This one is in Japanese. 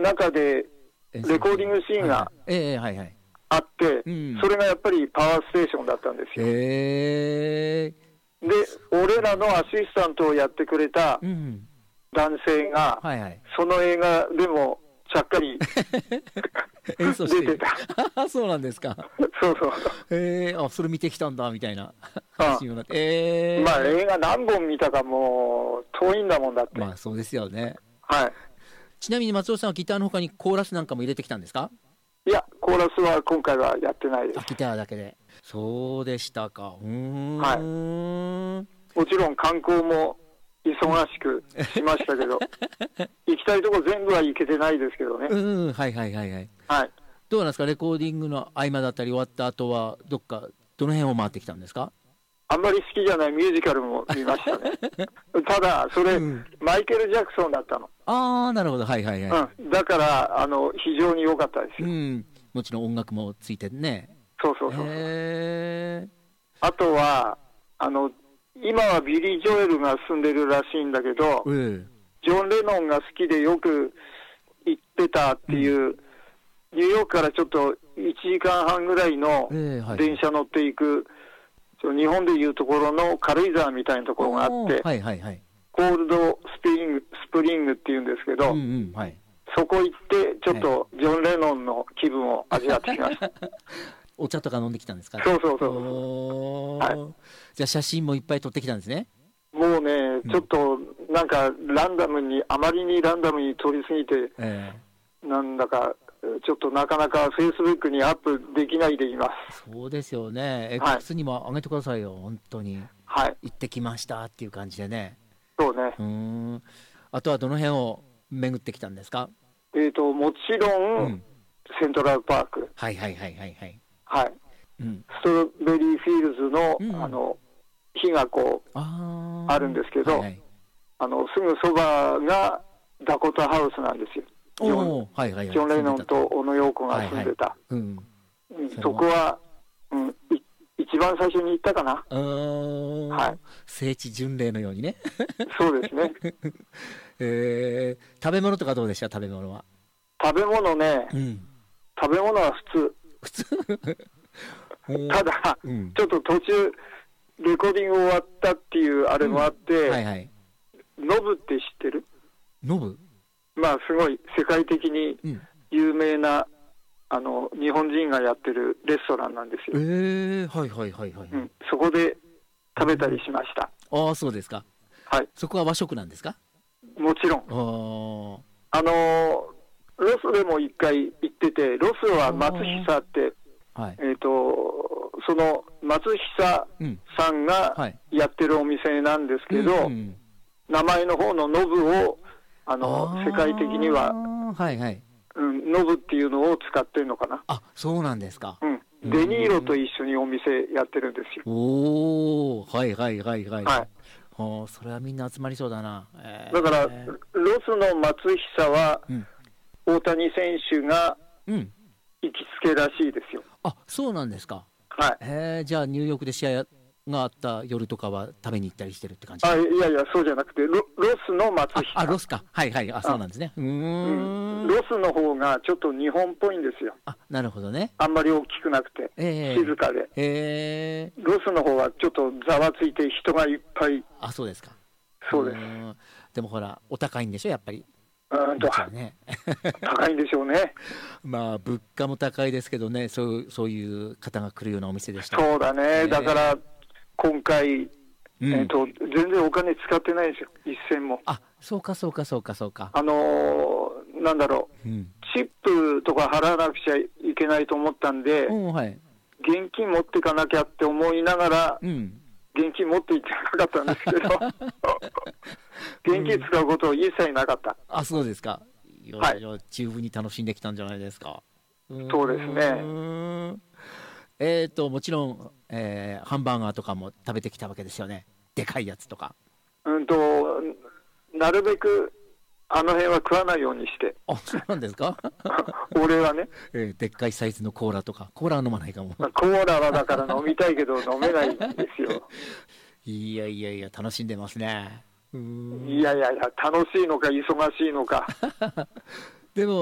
中でレコーディングシーンがあって、それがやっぱりパワーステーションだったんですよ。で、俺らのアシスタントをやってくれた男性が、その映画でもちゃっかり演奏して出てた。 そうなんですか。 そうそう。 あ、それ見てきたんだみたいな話になって。まあ映画何本見たかもう遠いんだもんだって。 まあそうですよね。 はい。 ちなみに松尾さんはギターの他にコーラスなんかも入れてきたんですか？ いや、コーラスは今回はやってないです。 ギターだけで。そうでしたか。 はい。もちろん観光も忙しくしましたけど、行きたいとこ全部は行けてないですけどね。 はいはいはいはい。はい。どうなんですか、レコーディングの合間だったり終わった後はどの辺を回ってきたんですか？ あんまり好きじゃないミュージカルも見ましたね。ただそれ、マイケル・ジャクソンだったの。 ああ、なるほど。はいはいはい。 だから非常に良かったですよ。 もちろん音楽もついてね。 そうそうそう。あとは今はビリー・ジョエルが住んでるらしいんだけど、ジョン・レノンが好きでよく行ってたっていう、ニューヨークからちょっと1時間半ぐらいの電車乗っていく、日本でいうところの軽井沢みたいなところがあって、コールドスプリングっていうんですけど、そこ行ってちょっとジョン・レノンの気分を味わってきました。 お茶とか飲んできたんですか？ そうそうそう。 はい、じゃあ写真もいっぱい撮ってきたんですね。 もうね、ちょっとなんかあまりにランダムに撮りすぎて、なんだかちょっとなかなかフェイスブックにアップできないでいます。 そうですよね。X にも上げてくださいよ、本当に。はい。行ってきましたっていう感じでね。 そうね。 あとはどの辺を巡ってきたんですか？ もちろん、セントラルパーク。 はいはいはいはいはい。 はい。ストロベリーフィールズの、火がこう、あるんですけど、すぐそばがダコタハウスなんですよ。ジョン・レノンと小野陽子が住んでた。そこは、一番最初に行ったかな。 はい。聖地巡礼のようにね。 そうですね。 食べ物とかどうでした？食べ物は。 食べ物ね、食べ物は普通。ただ、ちょっと途中、レコーディング終わったっていうあれもあって、ノブって知ってる？ ノブ？ まあ、すごい世界的に有名な、日本人がやってるレストランなんですよ。 はいはいはいはい。 そこで食べたりしました。 ああ、そうですか。はい。そこは和食なんですか？ もちろん。ロスでも一回行ってて、ロスは松久って、その松久さんがやってるお店なんですけど、名前の方のノブを、世界的には、ノブっていうのを使ってるのかな。 あ、そうなんですか。 デニーロと一緒にお店やってるんですよ。 おー、はいはいはいはい。はい。それはみんな集まりそうだな。 だから、ロスの松久は、大谷選手が行きつけらしいですよ。 あ、そうなんですか。 はい。 じゃあニューヨークで試合があった夜とかは食べに行ったりしてるって感じ？ いやいや、そうじゃなくて、ロスの松久。 ロスか。はいはい。そうなんですね。 ロスの方がちょっと日本っぽいんですよ。 なるほどね。 あんまり大きくなくて、静かで。ロスの方はちょっとざわついて人がいっぱい。 あ、そうですか。 そうです。 でもほら、お高いんでしょ、やっぱり。 高いんでしょうね。 まあ物価も高いですけどね、そういう方が来るようなお店でした。 そうだね。だから今回全然お金使ってないんですよ、一銭も。 あ、そうかそうかそうかそうか。 なんだろう、チップとか払わなくちゃいけないと思ったんで、現金持っていかなきゃって思いながら、現金持っていってなかったんですけど、現金使うことを一切なかった。 あ、そうですか。十分に楽しんできたんじゃないですか。 そうですね。 もちろん、ハンバーガーとかも食べてきたわけですよね。でかいやつとか。 なるべくあの辺は食わないようにして。 あ、そうなんですか？ 俺はね。 でっかいサイズのコーラとか。コーラは飲まないかも。 コーラはだから飲みたいけど飲めないんですよ。 いやいやいや、楽しんでますね。 いやいやいや、楽しいのか忙しいのか。 でも